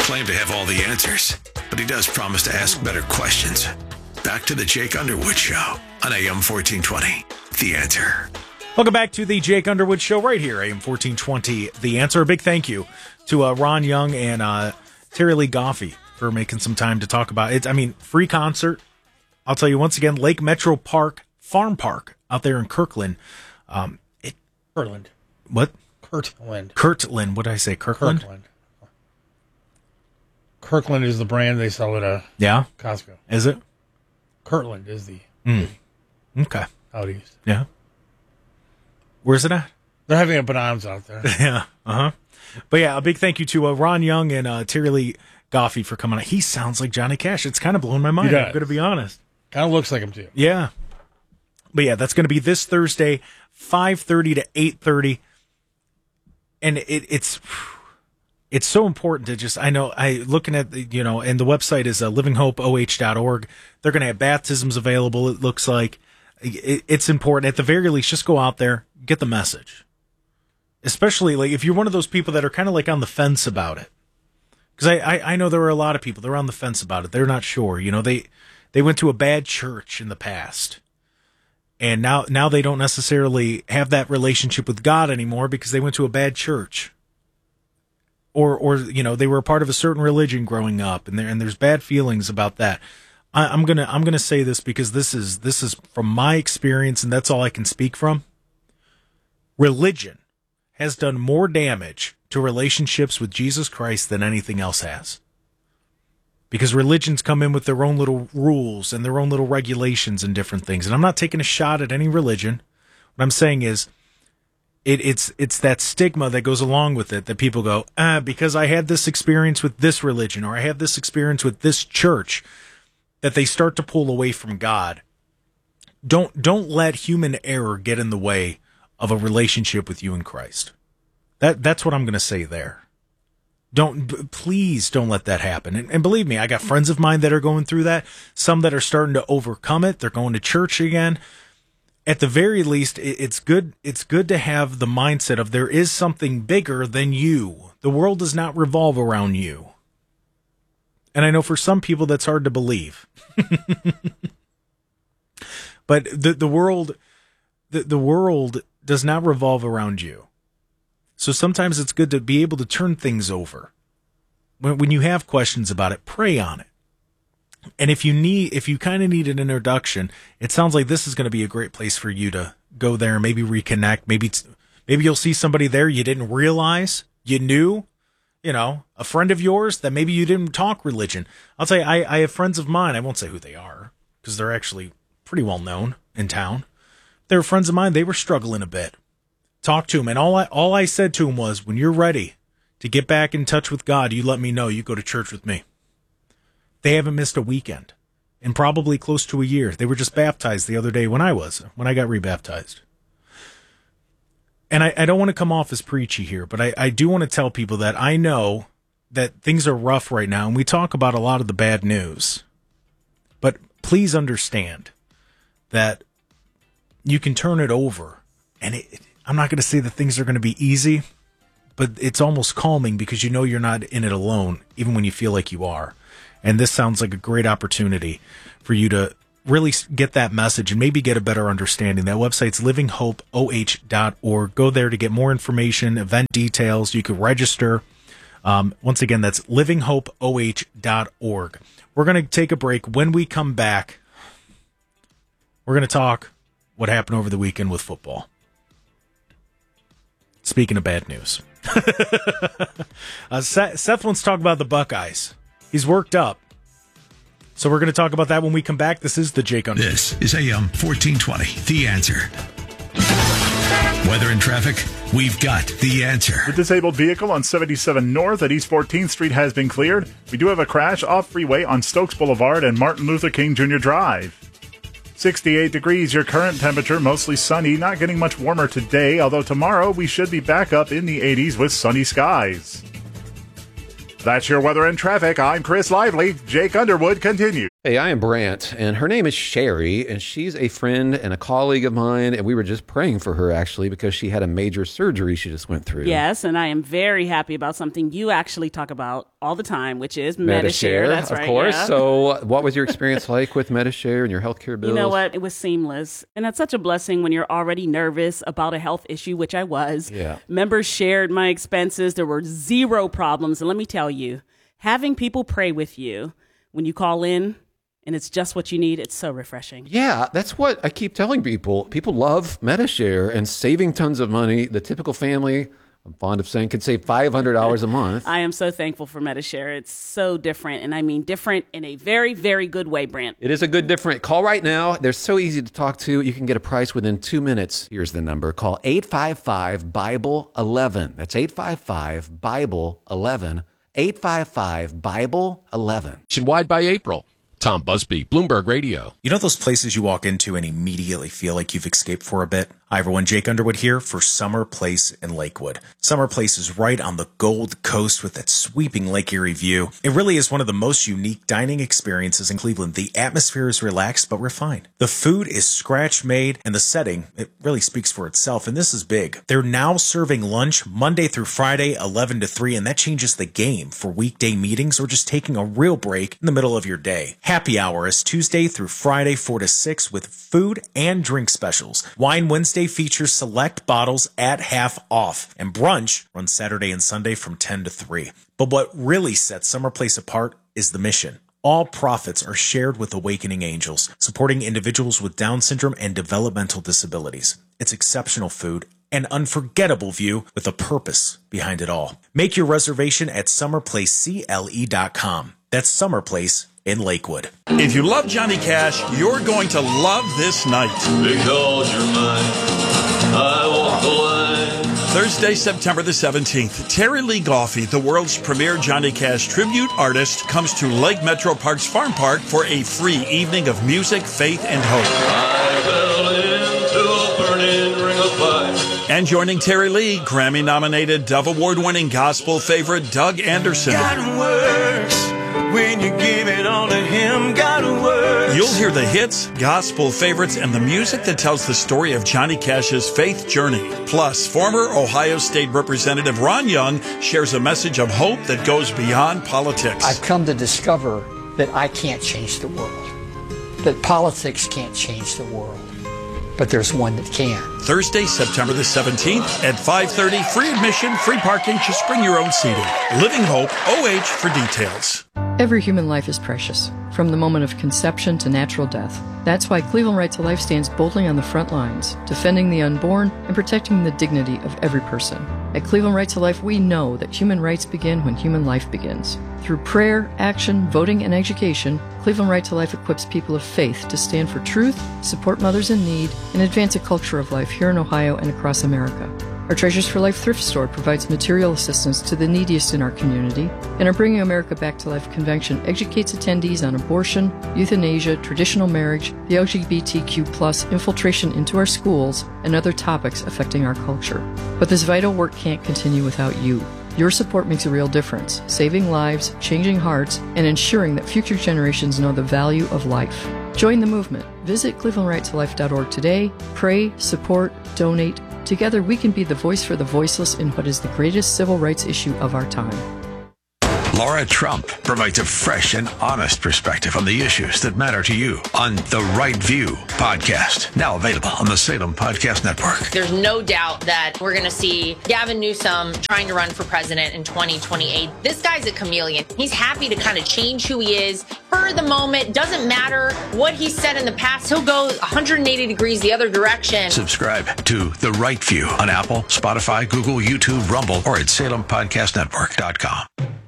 claim to have all the answers, but he does promise to ask better questions. Back to the Jake Underwood Show on AM 1420. The Answer. Welcome back to the Jake Underwood Show right here, AM 1420. The Answer. A big thank you to Ron Young and Terry Lee Goffey for making some time to talk about it. I mean, free concert. I'll tell you once again, Lake Metro Park, Farm Park out there in Kirkland. Kirtland. What? Kirtland. Kirtland. What did I say? Kirkland? Kirkland is the brand they sell at Costco. Is it? Kirtland is the Okay. Audis. Yeah. Where's it at? They're having a Bonanza out there. Yeah. Uh-huh. But yeah, a big thank you to Ron Young and Terry Lee Goffey for coming on. He sounds like Johnny Cash. It's kind of blowing my mind. I'm going to be honest. Kind of looks like him too. Yeah. But yeah, that's going to be this Thursday, 5:30 to 8:30. And it's so important to just, looking at, and the website is livinghopeoh.org. They're going to have baptisms available, it looks like. It's important. At the very least, just go out there, get the message. Especially like if you're one of those people that are kind of like on the fence about it. Because I know there are a lot of people, they're on the fence about it. They're not sure. They went to a bad church in the past. And now they don't necessarily have that relationship with God anymore because they went to a bad church. Or they were a part of a certain religion growing up, and there's bad feelings about that. I'm gonna say this because this is from my experience, and that's all I can speak from. Religion has done more damage to relationships with Jesus Christ than anything else has. Because religions come in with their own little rules and their own little regulations and different things. And I'm not taking a shot at any religion. What I'm saying is it's that stigma that goes along with it that people go, because I had this experience with this religion or I have this experience with this church, that they start to pull away from God. Don't let human error get in the way of a relationship with you and Christ. That's what I'm going to say there. Please don't let that happen. And believe me, I got friends of mine that are going through that. Some that are starting to overcome it. They're going to church again. At the very least, it's good. It's good to have the mindset of there is something bigger than you. The world does not revolve around you. And I know for some people that's hard to believe. But the world does not revolve around you. So sometimes it's good to be able to turn things over. When you have questions about it, pray on it. And if you kind of need an introduction, it sounds like this is going to be a great place for you to go there and maybe reconnect. Maybe you'll see somebody there you didn't realize you knew, a friend of yours that maybe you didn't talk religion. I'll tell you, I have friends of mine. I won't say who they are because they're actually pretty well known in town. They were friends of mine. They were struggling a bit. Talked to him, and all I said to him was, when you're ready to get back in touch with God, you let me know. You go to church with me. They haven't missed a weekend in probably close to a year. They were just baptized the other day when I got rebaptized. And I don't want to come off as preachy here, but I do want to tell people that I know that things are rough right now, and we talk about a lot of the bad news. But please understand that you can turn it over, and I'm not going to say that things are going to be easy, but it's almost calming because you're not in it alone, even when you feel like you are. And this sounds like a great opportunity for you to really get that message and maybe get a better understanding. That website's livinghopeoh.org. Go there to get more information, event details. You could register. Once again, that's livinghopeoh.org. We're going to take a break. When we come back, we're going to talk what happened over the weekend with football. Speaking of bad news. Seth wants to talk about the Buckeyes. He's worked up. So we're going to talk about that when we come back. This is the Jake Underwood. This is AM 1420, The Answer. Weather and traffic, we've got the answer. The disabled vehicle on 77 North at East 14th Street has been cleared. We do have a crash off freeway on Stokes Boulevard and Martin Luther King Jr. Drive. 68 degrees, your current temperature, mostly sunny, not getting much warmer today, although tomorrow we should be back up in the 80s with sunny skies. That's your weather and traffic. I'm Chris Lively. Jake Underwood continues. Hey, I am Brant, and her name is Sherry, and she's a friend and a colleague of mine, and we were just praying for her, actually, because she had a major surgery she just went through. Yes, and I am very happy about something you actually talk about all the time, which is Medi-Share. That's right, of course. Yeah. So what was your experience like with Medi-Share and your healthcare bills? You know what? It was seamless, and that's such a blessing when you're already nervous about a health issue, which I was. Yeah. Members shared my expenses. There were zero problems, and let me tell you, having people pray with you when you call in, and it's just what you need, it's so refreshing. Yeah, that's what I keep telling people. People love Medi-Share and saving tons of money. The typical family, I'm fond of saying, could save $500 a month. I am so thankful for Medi-Share. It's so different, and I mean different in a very, very good way, Brant. It is a good different. Call right now. They're so easy to talk to. You can get a price within 2 minutes. Here's the number. Call 855-BIBLE-11. That's 855-BIBLE-11. 855-BIBLE-11. Nationwide by April. Tom Busby, Bloomberg Radio. You know those places you walk into and immediately feel like you've escaped for a bit? Hi everyone, Jake Underwood here for Summer Place in Lakewood. Summer Place is right on the Gold Coast with that sweeping Lake Erie view. It really is one of the most unique dining experiences in Cleveland. The atmosphere is relaxed but refined. The food is scratch made and the setting, it really speaks for itself, and this is big. They're now serving lunch Monday through Friday, 11 to 3, and that changes the game for weekday meetings or just taking a real break in the middle of your day. Happy hour is Tuesday through Friday, 4 to 6 with food and drink specials. Wine Wednesday features select bottles at half off, and brunch runs Saturday and Sunday from 10 to 3. But what really sets Summer Place apart is the mission. All profits are shared with Awakening Angels, supporting individuals with Down syndrome and developmental disabilities. It's exceptional food, an unforgettable view with a purpose behind it all. Make your reservation at summerplacecle.com. That's Summer Place in Lakewood. If you love Johnny Cash, you're going to love this night. Because you're mine, I walk the line. Thursday, September the 17th, Terry Lee Goffey, the world's premier Johnny Cash tribute artist, comes to Lake Metro Parks Farm Park for a free evening of music, faith, and hope. I fell into a burning ring of fire. And joining Terry Lee, Grammy-nominated, Dove Award-winning gospel favorite Doug Anderson. God works when you give it all to him. God works. You'll hear the hits, gospel favorites, and the music that tells the story of Johnny Cash's faith journey. Plus, former Ohio State Representative Ron Young shares a message of hope that goes beyond politics. I've come to discover that I can't change the world, that politics can't change the world, but there's one that can. Thursday, September the 17th at 5:30, free admission, free parking, just bring your own seating. Living Hope, OH for details. Every human life is precious, from the moment of conception to natural death. That's why Cleveland Right to Life stands boldly on the front lines, defending the unborn and protecting the dignity of every person. At Cleveland Right to Life, we know that human rights begin when human life begins. Through prayer, action, voting, and education, Cleveland Right to Life equips people of faith to stand for truth, support mothers in need, and advance a culture of life here in Ohio and across America. Our Treasures for Life thrift store provides material assistance to the neediest in our community, and our Bringing America Back to Life convention educates attendees on abortion, euthanasia, traditional marriage, the LGBTQ+ infiltration into our schools, and other topics affecting our culture. But this vital work can't continue without you. Your support makes a real difference, saving lives, changing hearts, and ensuring that future generations know the value of life. Join the movement. Visit clevelandrightolife.org today. Pray, support, donate. Together we can be the voice for the voiceless in what is the greatest civil rights issue of our time. Laura Trump provides a fresh and honest perspective on the issues that matter to you on The Right View podcast, now available on the Salem Podcast Network. There's no doubt that we're going to see Gavin Newsom trying to run for president in 2028. This guy's a chameleon. He's happy to kind of change who he is for the moment. Doesn't matter what he said in the past. He'll go 180 degrees the other direction. Subscribe to The Right View on Apple, Spotify, Google, YouTube, Rumble, or at SalemPodcastNetwork.com.